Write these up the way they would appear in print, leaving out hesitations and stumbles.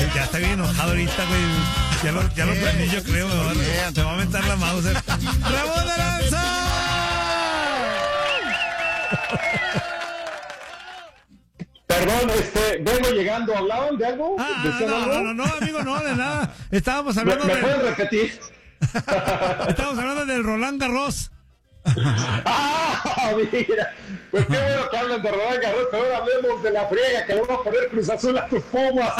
Ya está bien enojado ahorita, güey. Ya lo prendí, yo creo. Me va a aventar la mouse. ¡Ramón Aranza! Perdón, vengo llegando. ¿Hablaban de algo? No, amigo, no, de nada. Estábamos hablando ¿Me pueden repetir? Estábamos hablando del Roland Garros. Mira, pues qué bueno que hablan de Roland Garros, pero ahora hablemos de la friega que le va a poner Cruz Azul a tus Pumas.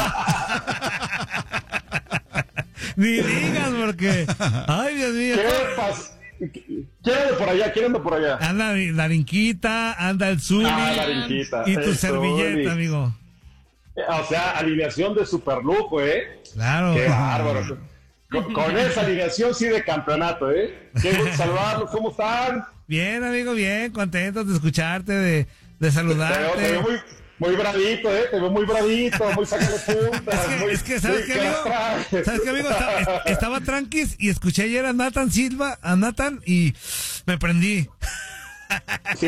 Ni digas, porque ay, Dios mío. ¿Qué pasa? ¿Quién anda por allá? Anda la Rinquita, anda el Zuli. La Rinquita. Y tu servilleta, amigo. O sea, alineación de superlujo, Claro. Qué bárbaro. Con esa alineación sí de campeonato, Qué gusto saludarlos, ¿cómo están? Bien, amigo, bien, contentos de escucharte, de saludarte. Te veo muy bravito, te veo muy bravito, muy sacado de puntas. Es que ¿sabes qué, amigo? Estaba tranquis y escuché ayer a Nathan Silva, y me prendí. ¿Sí?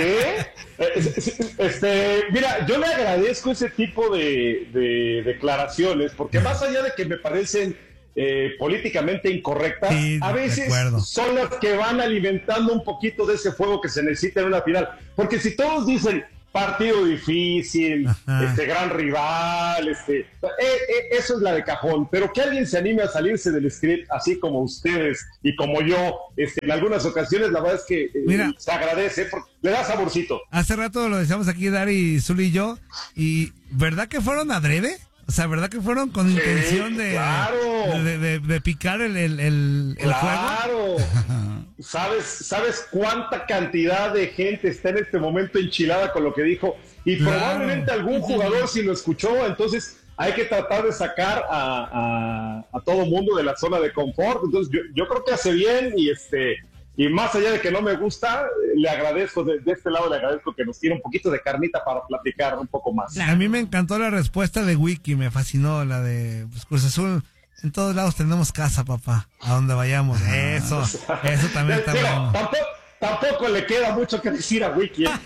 Mira, yo le agradezco ese tipo de declaraciones, porque más allá de que me parecen políticamente incorrectas, sí, a veces son las que van alimentando un poquito de ese fuego que se necesita en una final. Porque si todos dicen partido difícil, gran rival, eso es la de cajón, pero que alguien se anime a salirse del script, así como ustedes y como yo, en algunas ocasiones, la verdad es que se agradece, porque le da saborcito. Hace rato lo decíamos aquí, Dari, Zuli y yo, y ¿verdad que fueron adrede? O sea, ¿verdad que fueron con intención de picar el juego? Claro. ¿Sabes cuánta cantidad de gente está en este momento enchilada con lo que dijo? Y probablemente algún jugador sí lo escuchó, entonces hay que tratar de sacar a todo mundo de la zona de confort. Entonces yo creo que hace bien y más allá de que no me gusta, le agradezco, de este lado le agradezco que nos tire un poquito de carnita para platicar un poco más. A mí me encantó la respuesta de Wiki, me fascinó la de Cruz Azul. En todos lados tenemos casa, papá, a donde vayamos. Eso también está bueno. Tampoco le queda mucho que decir a Wiki. O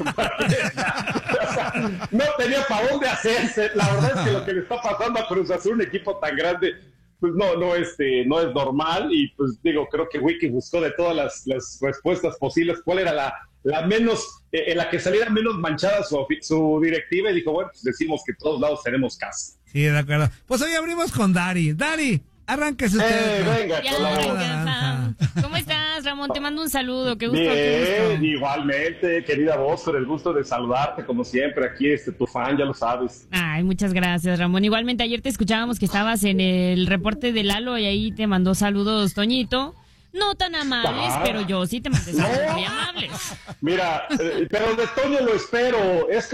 sea, no tenía para dónde hacerse. La verdad es que lo que le está pasando a Cruz Azul, un equipo tan grande, pues no es normal. Y pues digo, creo que Wiki buscó de todas las respuestas posibles cuál era la menos, en la que saliera menos manchada su directiva, y dijo, bueno, pues decimos que todos lados tenemos casa. Sí, de acuerdo. Pues hoy abrimos con Dari. Dari, arránquese usted. Venga, ¿Cómo estás, Ramón? Te mando un saludo. Qué gusto. Bien, igualmente, querida voz, con el gusto de saludarte, como siempre, aquí tu fan, ya lo sabes. Ay, muchas gracias, Ramón. Igualmente, ayer te escuchábamos que estabas en el reporte de Lalo y ahí te mandó saludos Toñito. No tan amables, pero yo sí te mandé saludos muy amables. Mira, pero de Toño lo espero. Es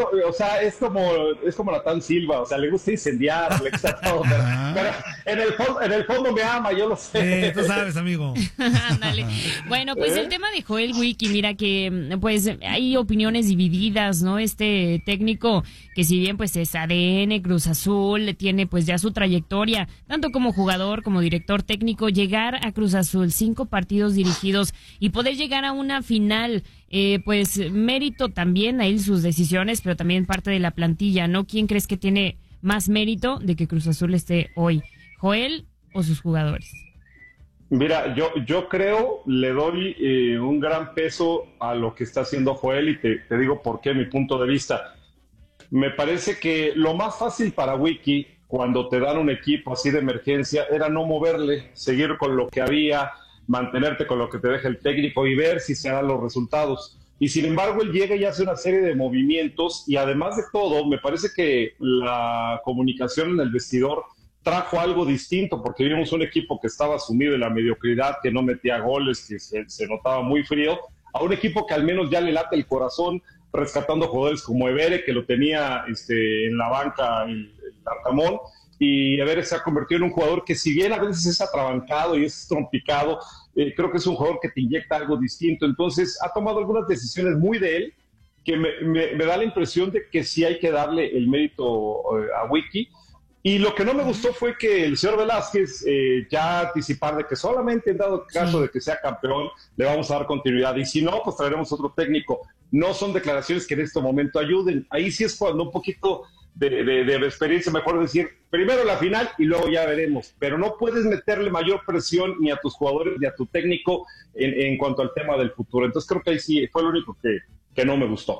como Natán Silva, o sea, le gusta incendiar, le gusta todo, pero en el fondo me ama, yo lo sé. Tú sabes, amigo. Ándale. Bueno, pues el tema de Joel Wiki, mira que pues hay opiniones divididas, ¿no? Este técnico que si bien pues es ADN Cruz Azul, tiene pues ya su trayectoria, tanto como jugador como director técnico, llegar a Cruz Azul 5 partidos dirigidos y poder llegar a una final, pues mérito también a él sus decisiones, pero también parte de la plantilla, ¿no? ¿Quién crees que tiene más mérito de que Cruz Azul esté hoy? ¿Joel o sus jugadores? Mira, yo creo, le doy un gran peso a lo que está haciendo Joel, y te digo por qué, mi punto de vista. Me parece que lo más fácil para Wiki, cuando te dan un equipo así de emergencia, era no moverle, seguir con lo que había, mantenerte con lo que te deja el técnico y ver si se dan los resultados. Y sin embargo, él llega y hace una serie de movimientos, y además de todo, me parece que la comunicación en el vestidor trajo algo distinto, porque vimos un equipo que estaba sumido en la mediocridad, que no metía goles, que se notaba muy frío, a un equipo que al menos ya le late el corazón, rescatando jugadores como Evere, que lo tenía en la banca el Arcamón, y Evere se ha convertido en un jugador que, si bien a veces es atrabancado y es trompicado, creo que es un jugador que te inyecta algo distinto. Entonces ha tomado algunas decisiones muy de él, que me da la impresión de que sí hay que darle el mérito a Wiki. Y lo que no me gustó fue que el señor Velázquez ya anticipar de que solamente en dado caso de que sea campeón le vamos a dar continuidad, y si no, pues traeremos otro técnico. No son declaraciones que en este momento ayuden. Ahí sí es cuando un poquito de experiencia, mejor decir, primero la final y luego ya veremos, pero no puedes meterle mayor presión ni a tus jugadores ni a tu técnico en cuanto al tema del futuro. Entonces creo que ahí sí fue lo único que no me gustó.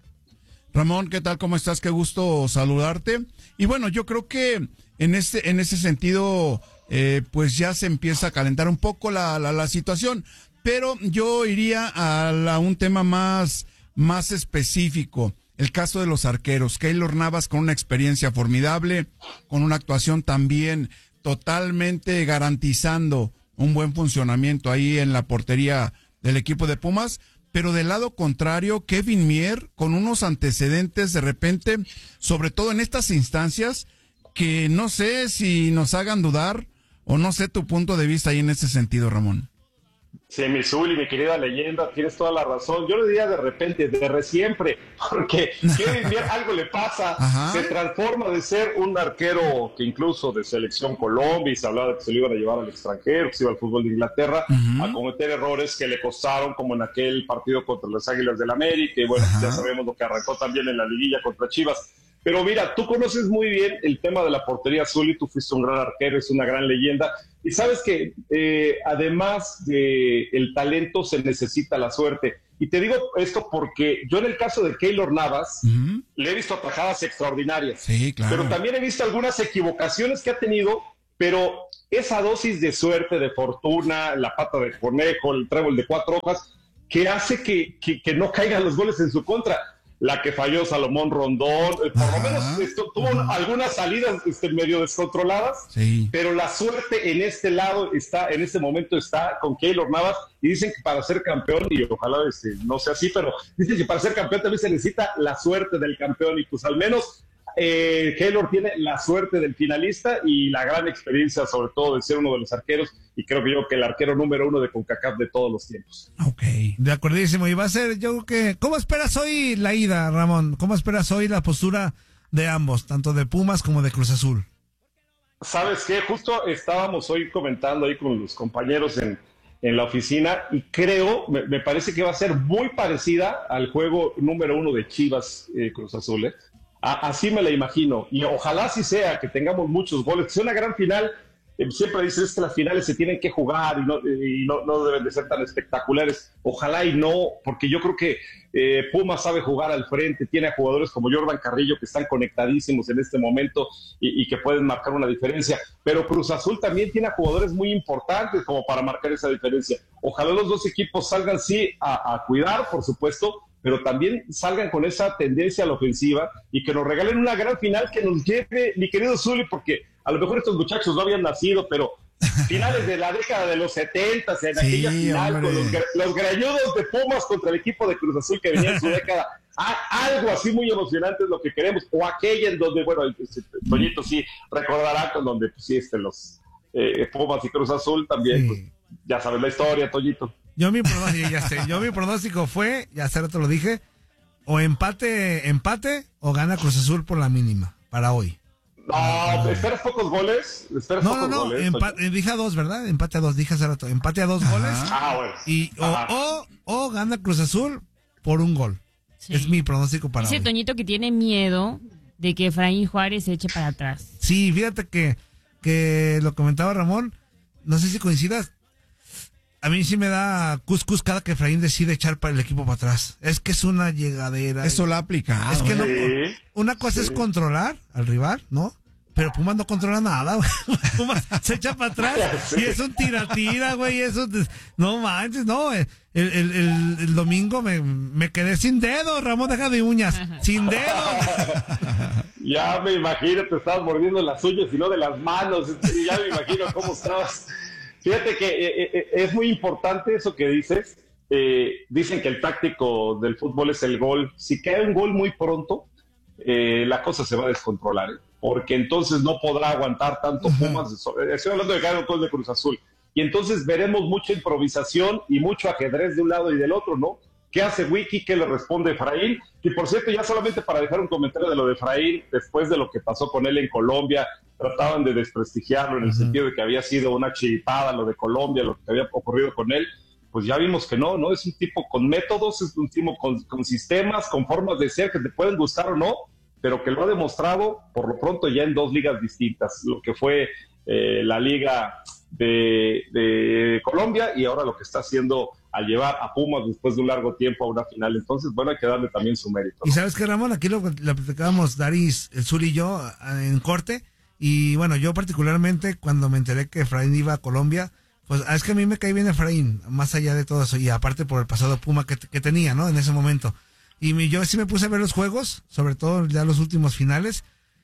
Ramón, ¿qué tal? ¿Cómo estás? Qué gusto saludarte. Y bueno, yo creo que en ese sentido, pues ya se empieza a calentar un poco la situación, pero yo iría a un tema más específico. El caso de los arqueros. Keylor Navas con una experiencia formidable, con una actuación también totalmente garantizando un buen funcionamiento ahí en la portería del equipo de Pumas. Pero del lado contrario, Kevin Mier, con unos antecedentes de repente, sobre todo en estas instancias, que no sé si nos hagan dudar, o no sé tu punto de vista ahí en ese sentido, Ramón. Sí, mi Zuli, mi querida leyenda, tienes toda la razón. Yo le diría de repente, de siempre, porque Kevin Mier algo le pasa. Ajá. Se transforma de ser un arquero que incluso de selección Colombia, y se hablaba de que se lo iban a llevar al extranjero, que se iba al fútbol de Inglaterra, a cometer errores que le costaron, como en aquel partido contra las Águilas del América, y bueno, ya sabemos lo que arrancó también en la liguilla contra Chivas. Pero mira, tú conoces muy bien el tema de la portería, Zuli, tú fuiste un gran arquero, es una gran leyenda, y sabes que además del talento se necesita la suerte. Y te digo esto porque yo en el caso de Keylor Navas le he visto atajadas extraordinarias, sí, claro. Pero también he visto algunas equivocaciones que ha tenido, pero esa dosis de suerte, de fortuna, la pata de conejo, el trébol de 4 hojas, que hace que no caigan los goles en su contra. La que falló Salomón Rondón, por lo menos tuvo algunas salidas medio descontroladas, sí. Pero la suerte en este lado en este momento está con Keylor Navas, y dicen que para ser campeón, y ojalá no sea así, pero dicen que para ser campeón también se necesita la suerte del campeón, y pues al menos Keylor tiene la suerte del finalista y la gran experiencia, sobre todo, de ser uno de los arqueros, y creo que el arquero número 1 de CONCACAF de todos los tiempos. Ok, de acordísimo. Y va a ser, yo creo que, ¿cómo esperas hoy la ida, Ramón? ¿Cómo esperas hoy la postura de ambos, tanto de Pumas como de Cruz Azul? ¿Sabes qué? Justo estábamos hoy comentando ahí con los compañeros en la oficina, y creo, me parece que va a ser muy parecida al juego número 1 de Chivas Cruz Azul, Así me la imagino, y ojalá sí sea, que tengamos muchos goles, que sea una gran final. Siempre dices que las finales se tienen que jugar y no deben de ser tan espectaculares. Ojalá y no, porque yo creo que Pumas sabe jugar al frente, tiene a jugadores como Jordan Carrillo que están conectadísimos en este momento y que pueden marcar una diferencia, pero Cruz Azul también tiene a jugadores muy importantes como para marcar esa diferencia. Ojalá los dos equipos salgan sí a cuidar, por supuesto, pero también salgan con esa tendencia a la ofensiva y que nos regalen una gran final que nos lleve, mi querido Zuli, porque a lo mejor estos muchachos no habían nacido, pero finales de la década de los 70, en aquella final, hombre, con los greñudos de Pumas contra el equipo de Cruz Azul que venía en su década, algo así muy emocionante es lo que queremos, o aquella en donde, bueno, Toñito sí recordará, con donde pues, sí, los Pumas y Cruz Azul también, sí. Pues, ya sabes la historia, Toñito. Yo mi pronóstico fue, ya hace rato lo dije, o empate o gana Cruz Azul por la mínima, para hoy. No, ¿esperas pocos goles? No, dije a 2, ¿verdad? Empate a 2, dije hace rato, empate a 2 goles. Bueno. Y o gana Cruz Azul por 1 gol. Sí. Es mi pronóstico para Dice hoy. Toñito que tiene miedo de que Efraín Juárez se eche para atrás. Sí, fíjate que lo comentaba Ramón, no sé si coincidas. A mí sí me da cuscús cada que Efraín decide echar para el equipo para atrás. Es que es una llegadera. Eso lo ha aplicado. Es que no, una cosa es controlar al rival, ¿no? Pero Pumas no controla nada, güey. Pumas se echa para atrás y es un tira, güey. Eso, no manches, no. El domingo me quedé sin dedos, Ramón, deja de uñas. Sin dedos. Ya me imagino, te estabas mordiendo las uñas y no de las manos. Ya me imagino cómo estabas. Fíjate que es muy importante eso que dices. Dicen que el táctico del fútbol es el gol. Si cae un gol muy pronto, la cosa se va a descontrolar, porque entonces no podrá aguantar tanto Pumas. Estoy hablando de caer un gol de Cruz Azul. Y entonces veremos mucha improvisación y mucho ajedrez de un lado y del otro, ¿no? ¿Qué hace Wiki? ¿Qué le responde Efraín? Y por cierto, ya solamente para dejar un comentario de lo de Efraín, después de lo que pasó con él en Colombia, trataban de desprestigiarlo en el sentido de que había sido una chiripada lo de Colombia, lo que había ocurrido con él. Pues ya vimos que no es un tipo con métodos, es un tipo con sistemas, con formas de ser que te pueden gustar o no, pero que lo ha demostrado por lo pronto ya en 2 ligas distintas, lo que fue la Liga de Colombia y ahora lo que está haciendo al llevar a Pumas después de un largo tiempo a una final. Entonces, bueno, hay que darle también su mérito, ¿no? Y sabes que, Ramón, aquí lo platicábamos Daris, el Zul y yo en corte, y bueno, yo particularmente cuando me enteré que Efraín iba a Colombia, pues es que a mí me cae bien Efraín, más allá de todo eso, y aparte por el pasado Puma que tenía, ¿no? En ese momento. Y yo sí me puse a ver los juegos, sobre todo ya los últimos finales,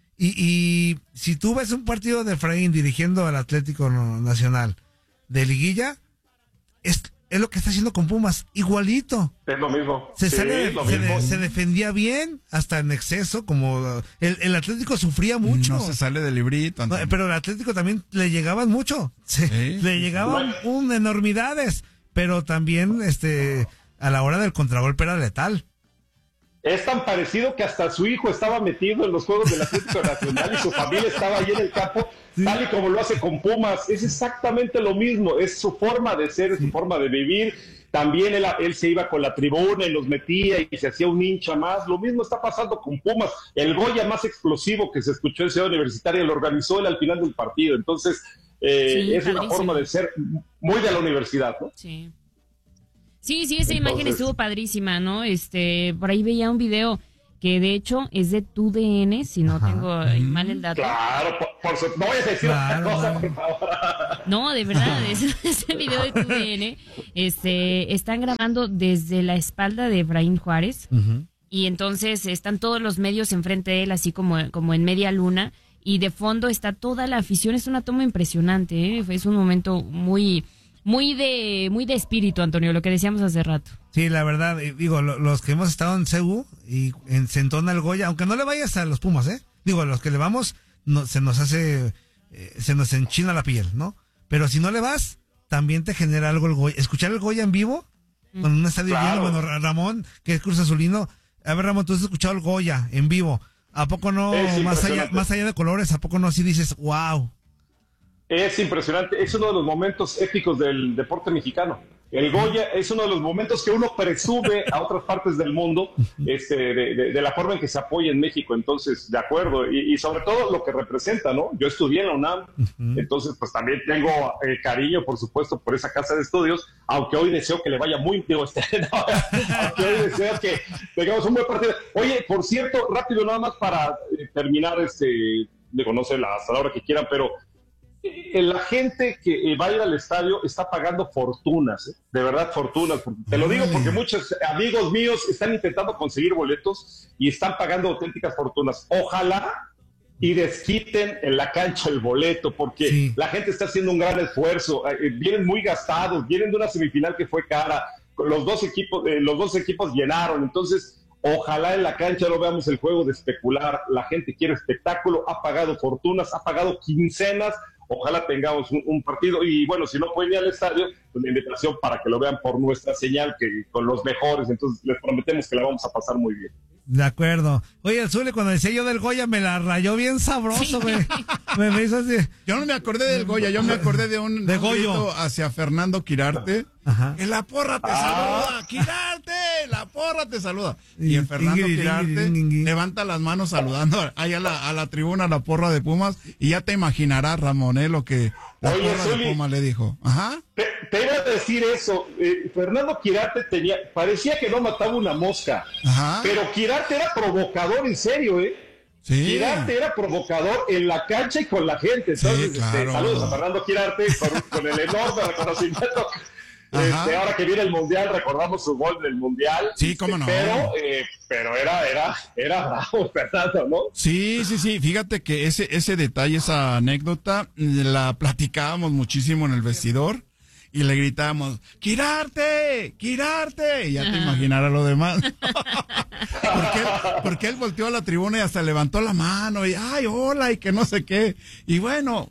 y si tú ves un partido de Efraín dirigiendo al Atlético Nacional de liguilla, es lo que está haciendo con Pumas, igualito. Es lo mismo. Se defendía bien, hasta en exceso, como el Atlético sufría mucho. No se sale del librito. No, pero el Atlético también le llegaban mucho. Le llegaban enormidades, pero también a la hora del contragolpe era letal. Es tan parecido que hasta su hijo estaba metido en los juegos del Atlético Nacional y su familia estaba ahí en el campo, tal y como lo hace con Pumas. Es exactamente lo mismo, es su forma de ser, es su forma de vivir. También él se iba con la tribuna y los metía y se hacía un hincha más. Lo mismo está pasando con Pumas. El Goya más explosivo que se escuchó en Ciudad Universitaria lo organizó él al final del partido. Entonces, es una forma de ser muy de la universidad, ¿no? Sí. Sí, esa imagen estuvo padrísima, ¿no? Por ahí veía un video que de hecho es de TUDN, si no tengo mal el dato. Claro, no voy a decir otra cosa, por favor. No, de verdad, ese video de TUDN, están grabando desde la espalda de Efraín Juárez, y entonces están todos los medios enfrente de él, así como en media luna, y de fondo está toda la afición. Es una toma impresionante, ¿eh? Es un momento muy de espíritu, Antonio, lo que decíamos hace rato. Sí, la verdad, digo, los que hemos estado en CU y se entona el Goya, aunque no le vayas a los Pumas, digo, los que le vamos, se nos enchina la piel, ¿no? Pero si no le vas, también te genera algo el Goya. Escuchar el Goya en vivo, con un estadio lleno, bueno, Ramón, que es Cruz Azulino, a ver, Ramón, tú has escuchado el Goya en vivo, ¿a poco no, más allá de colores, a poco no así dices, wow? Es impresionante, es uno de los momentos épicos del deporte mexicano. El Goya es uno de los momentos que uno presume a otras partes del mundo, de la forma en que se apoya en México. Entonces, de acuerdo, y sobre todo lo que representa, ¿no? Yo estudié en la UNAM, entonces pues también tengo cariño, por supuesto, por esa casa de estudios, aunque hoy deseo que le vaya muy bien, aunque hoy deseo que tengamos un buen partido. Oye, por cierto, rápido nada más para terminar, no sé, hasta la hora que quieran, pero la gente que va a ir al estadio está pagando fortunas, de verdad fortunas. Te lo digo porque muchos amigos míos están intentando conseguir boletos y están pagando auténticas fortunas. Ojalá y desquiten en la cancha el boleto, porque la gente está haciendo un gran esfuerzo. Vienen muy gastados, vienen de una semifinal que fue cara. Los dos equipos llenaron, entonces ojalá en la cancha no veamos el juego de especular. La gente quiere espectáculo, ha pagado fortunas, ha pagado quincenas. Ojalá tengamos un partido, y bueno, si no pueden ir al estadio, pues la invitación para que lo vean por nuestra señal, que con los mejores. Entonces les prometemos que la vamos a pasar muy bien. De acuerdo. Oye, el Zule, cuando decía yo del Goya, me la rayó bien sabroso, güey. Me hizo así. Yo no me acordé del Goya, yo me acordé de un Goyo hacia Fernando Quirarte. Ajá. Que la porra te saluda, Quirarte, la porra te saluda. Y en Fernando Quirarte levanta las manos saludando ahí a la tribuna, a la porra de Pumas, y ya te imaginarás, Ramón, lo que la porra de Pumas le dijo. Ajá. Te iba a decir eso. Fernando Quirarte parecía que no mataba una mosca. Ajá. Pero Quirarte era provocador, en serio, Sí. Quirarte era provocador en la cancha y con la gente. Entonces, sí, claro. Saludos a Fernando Quirarte con el enorme reconocimiento. Ahora que viene el Mundial, recordamos su gol del Mundial. Sí, cómo no. Pero era bravo, Fernando, ¿no? Sí. Fíjate que ese detalle, esa anécdota, la platicábamos muchísimo en el vestidor. Y le gritábamos, ¡Quirarte! ¡Quirarte! Y ya te imaginarás lo demás. porque él volteó a la tribuna y hasta levantó la mano y ¡ay, hola! Y que no sé qué. Y bueno...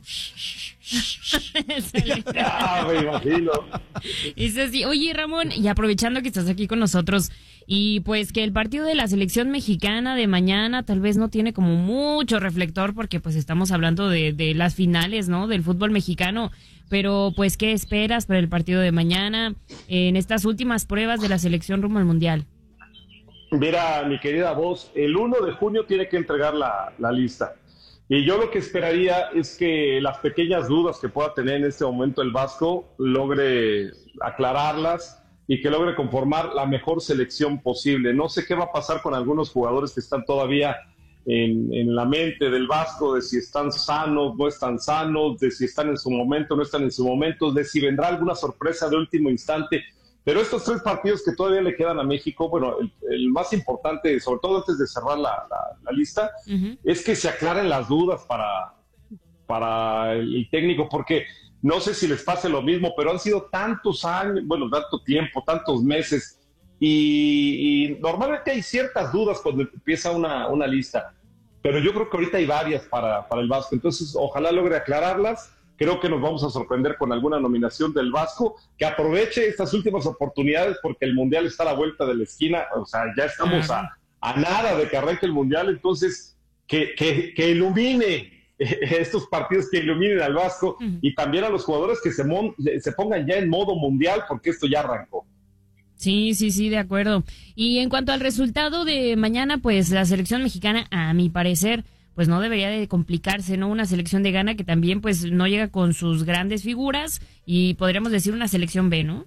me imagino. Es así. Oye, Ramón, y aprovechando que estás aquí con nosotros, y pues que el partido de la selección mexicana de mañana tal vez no tiene como mucho reflector, porque pues estamos hablando de las finales, ¿no? Del fútbol mexicano. Pero, pues, ¿qué esperas para el partido de mañana en estas últimas pruebas de la selección rumbo al Mundial? Mira, mi querida voz, el 1 de junio tiene que entregar la lista. Y yo lo que esperaría es que las pequeñas dudas que pueda tener en este momento el Vasco logre aclararlas y que logre conformar la mejor selección posible. No sé qué va a pasar con algunos jugadores que están todavía en la mente del Vasco, de si están sanos, no están sanos, de si están en su momento, no están en su momento, de si vendrá alguna sorpresa de último instante. Pero estos 3 partidos que todavía le quedan a México, bueno, el más importante, sobre todo antes de cerrar la lista, es que se aclaren las dudas para el técnico, porque no sé si les pase lo mismo, pero han sido tantos años, bueno, tanto tiempo, tantos meses, y normalmente hay ciertas dudas cuando empieza una lista, pero yo creo que ahorita hay varias para el Vasco, entonces ojalá logre aclararlas. Creo que nos vamos a sorprender con alguna nominación del Vasco, que aproveche estas últimas oportunidades porque el Mundial está a la vuelta de la esquina, o sea, ya estamos a nada de que arranque el Mundial, entonces que ilumine estos partidos, que iluminen al Vasco y también a los jugadores que se pongan ya en modo Mundial porque esto ya arrancó. Sí, de acuerdo. Y en cuanto al resultado de mañana, pues la selección mexicana, a mi parecer, pues no debería de complicarse, ¿no? Una selección de Ghana que también pues no llega con sus grandes figuras y podríamos decir una selección B, ¿no?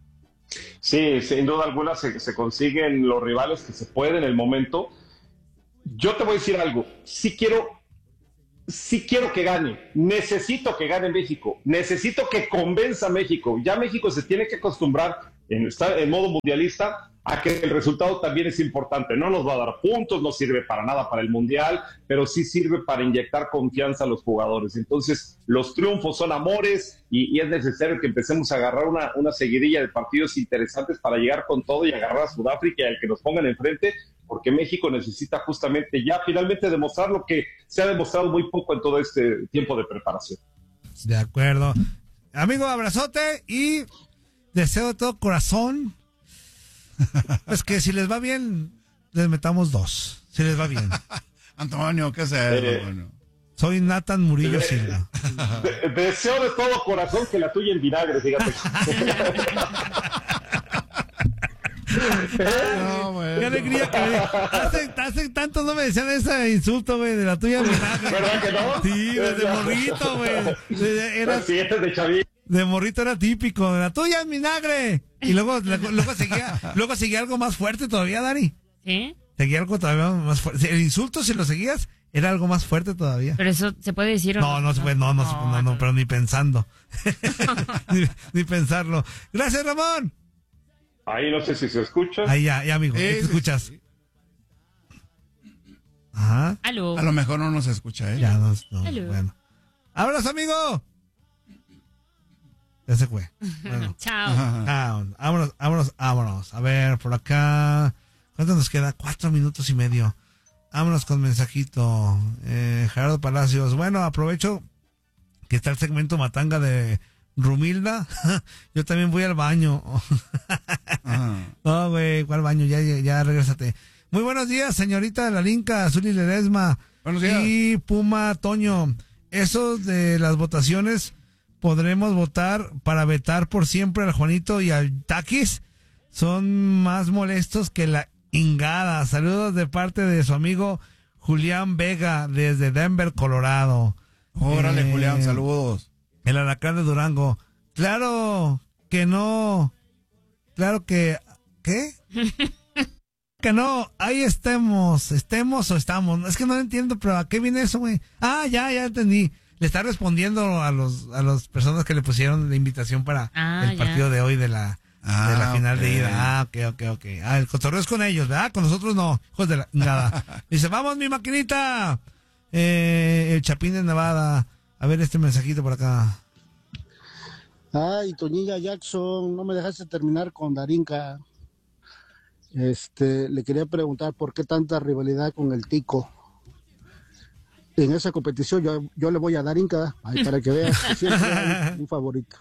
Sí, sin duda alguna se consiguen los rivales que se pueden en el momento. Yo te voy a decir algo, sí quiero que gane, necesito que gane México, necesito que convenza a México. Ya México se tiene que acostumbrar estar en modo mundialista a que el resultado también es importante. No nos va a dar puntos, no sirve para nada para el Mundial, pero sí sirve para inyectar confianza a los jugadores. Entonces, los triunfos son amores y es necesario que empecemos a agarrar una seguidilla de partidos interesantes para llegar con todo y agarrar a Sudáfrica y al que nos pongan enfrente, porque México necesita justamente ya finalmente demostrar lo que se ha demostrado muy poco en todo este tiempo de preparación. De acuerdo. Amigo, abrazote y deseo de todo corazón pues que si les va bien, les metamos 2. Si les va bien. Antonio, ¿qué es eso? Soy Nathan Murillo Silva. Deseo de todo corazón que la tuya en vinagre, fíjate. No, güey. Qué alegría que hace tanto no me decían ese insulto, güey, de la tuya en vinagre. ¿Verdad que no? Sí, desde morrito, güey. Era de chavito. De morrito era típico, la tuya en vinagre. Y luego seguía algo más fuerte todavía, Dani. ¿Sí? Seguía algo todavía más fuerte. El insulto, si lo seguías, era algo más fuerte todavía. Pero eso se puede decir, ¿o no? No se puede, no, pero ni pensando. ni pensarlo. Gracias, Ramón. Ahí no sé si se escucha. Ahí ya, amigo, ¿te escuchas? Sí. Ajá. Aló. A lo mejor no nos escucha, ¿eh? Ya no, Aló. bueno. ¡Abrazo, amigo! Ya se fue. Bueno. Chao. Vámonos. A ver, por acá. ¿Cuánto nos queda? 4 minutos y medio. Vámonos con mensajito. Gerardo Palacios. Bueno, aprovecho que está el segmento Matanga de Rumilda. Yo también voy al baño. No, güey, ¿cuál baño? Ya regrésate. Muy buenos días, señorita Lalinka, Zuli Ledesma. Buenos días. Y Puma Toño. Eso de las votaciones, podremos votar para vetar por siempre al Juanito y al Taquis. Son más molestos que la ingada. Saludos de parte de su amigo Julián Vega desde Denver, Colorado. Órale, Julián, saludos. El alacrán de Durango. Claro que no. Claro que... ¿Qué? Que no, ahí estemos o estamos. Es que no entiendo, pero ¿a qué viene eso, güey? Ah, ya entendí. Le está respondiendo a las personas que le pusieron la invitación para el partido de hoy de la final de ida. Ok. El cotorreo es con ellos, ¿verdad? Con nosotros no, hijos de la nada. Dice, vamos mi maquinita. El Chapín de Nevada. A ver este mensajito por acá. Ay, Toñilla Jackson, no me dejaste terminar con Darinka. Le quería preguntar por qué tanta rivalidad con el Tico. En esa competición yo le voy a Darinka, para que veas, siempre hay un favorito.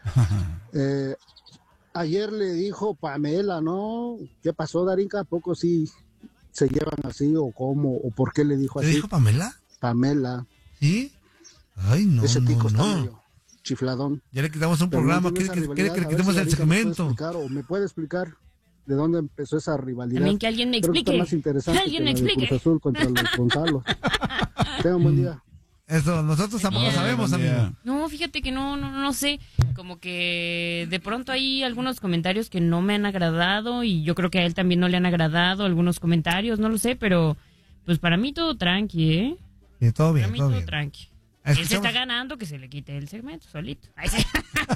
Ayer le dijo Pamela, ¿no? ¿Qué pasó, Darinka? ¿A poco sí se llevan así o cómo? ¿O por qué le dijo así? ¿Le dijo Pamela? Pamela. ¿Sí? Ay, no, ese Tico está no. medio chifladón. Ya le quitamos un programa, quiere que le quitemos el segmento. ¿Me puede explicar de dónde empezó esa rivalidad. También que alguien me Creo que explique. está más interesante Alguien que me la de explique. Cruz Azul contra los Gonzalo. Tengan un buen día. Eso, nosotros tampoco sabemos, Buen día. amigo. No, fíjate que no sé. Como que de pronto hay algunos comentarios que no me han agradado y yo creo que a él también no le han agradado algunos comentarios, no lo sé, pero pues para mí todo tranqui, ¿eh? Sí, todo bien, Para mí todo todo bien. tranqui. Él se Escuchamos- está ganando que se le quite el segmento solito. Ay, sí.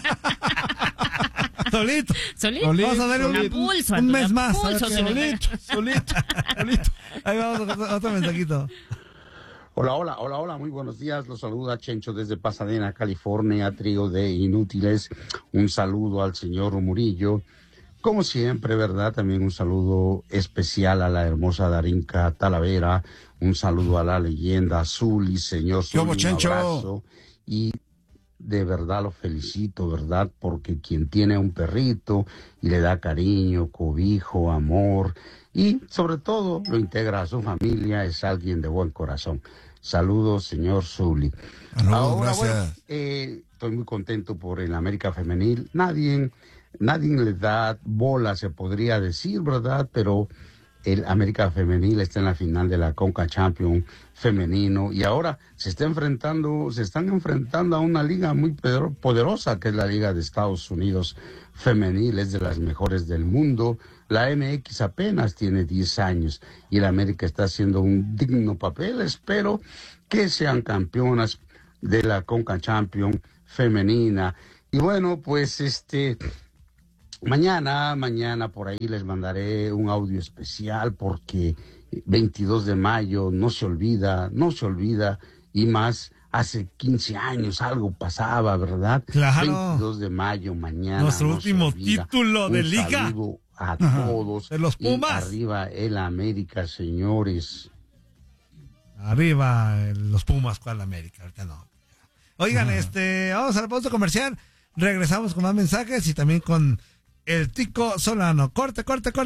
Solito. Solito. Vamos a darle A pulso, un mes a más. pulso, A ver se qué- le Solito. Ahí vamos, otro mensajito. Hola, muy buenos días. Los saluda Chencho desde Pasadena, California, trío de inútiles. Un saludo al señor Murillo. Como siempre, ¿verdad? También un saludo especial a la hermosa Darinka Talavera. Un saludo a la leyenda azul y señor ¿Qué hubo, Zuli, un Chencho? abrazo. Y de verdad lo felicito, ¿verdad? Porque quien tiene un perrito y le da cariño, cobijo, amor y sobre todo lo integra a su familia es alguien de buen corazón. Saludos, señor Zuli. Saludos, gracias. Estoy muy contento por el América Femenil. Nadie le da bola, se podría decir, ¿verdad? Pero el América Femenil está en la final de la Conca Champions femenino y ahora se están enfrentando a una liga muy poderosa que es la Liga de Estados Unidos femenil, es de las mejores del mundo. La MX apenas tiene 10 años y la América está haciendo un digno papel. Espero que sean campeonas de la Conca Champions femenina. Y bueno, pues mañana por ahí les mandaré un audio especial porque 22 de mayo no se olvida, y más hace 15 años algo pasaba, ¿verdad? Claro. 22 de mayo, mañana. Nuestro no se último olvida. título de Un liga. saludo a todos. De los Y Pumas. arriba el América, señores. Arriba los Pumas, ¿cuál América? Ahorita no. Oigan, vamos a la pausa comercial. Regresamos con más mensajes y también con el Tico Solano. Corte.